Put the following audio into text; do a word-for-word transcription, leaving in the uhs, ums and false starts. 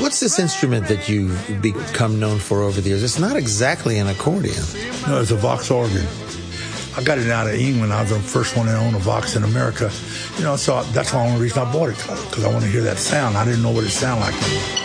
What's this instrument that you've become known for over the years? It's not exactly an accordion. No, it's a Vox organ. I got it out of England. I was the first one to own a Vox in America. You know, so that's the only reason I bought it, because I want to hear that sound. I didn't know what it sounded like.